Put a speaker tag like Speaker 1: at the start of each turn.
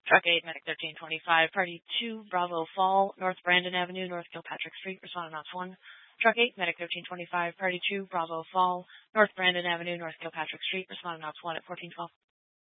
Speaker 1: Truck 8, Medic 1325, Party 2, Bravo Fall, North Brandon Avenue, North Kilpatrick Street, responding ops 1. Truck 8, Medic 1325, Party 2, Bravo Fall, North Brandon Avenue, North Kilpatrick Street, responding ops 1 at 1412.